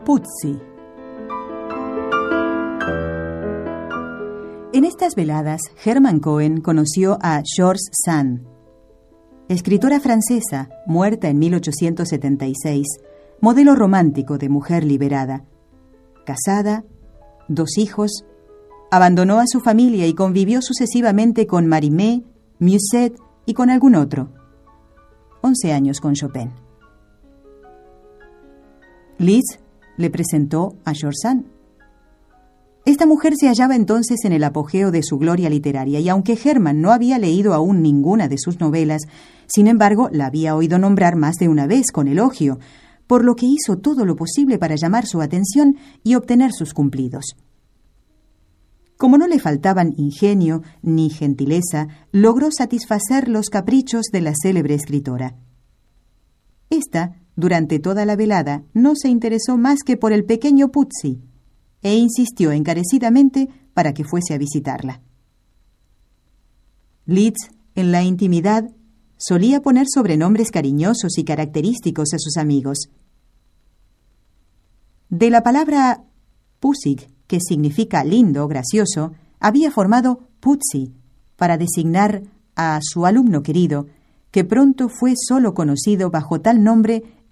Puzzi. En estas veladas, Hermann Cohen conoció a George Sand, escritora francesa, muerta en 1876, modelo romántico de mujer liberada. Casada, 2 hijos, abandonó a su familia y convivió sucesivamente con Marimé, Musset y con algún otro. 11 años con Chopin. Liszt le presentó a George Sand. Esta mujer se hallaba entonces en el apogeo de su gloria literaria, y aunque Hermann no había leído aún ninguna de sus novelas, sin embargo, la había oído nombrar más de una vez con elogio, por lo que hizo todo lo posible para llamar su atención y obtener sus cumplidos. Como no le faltaban ingenio ni gentileza, logró satisfacer los caprichos de la célebre escritora. Esta, durante toda la velada, no se interesó más que por el pequeño Puzzi, e insistió encarecidamente para que fuese a visitarla. Liszt, en la intimidad, solía poner sobrenombres cariñosos y característicos a sus amigos. De la palabra Pussig, que significa lindo, gracioso, había formado Puzzi para designar a su alumno querido, que pronto fue solo conocido bajo tal nombre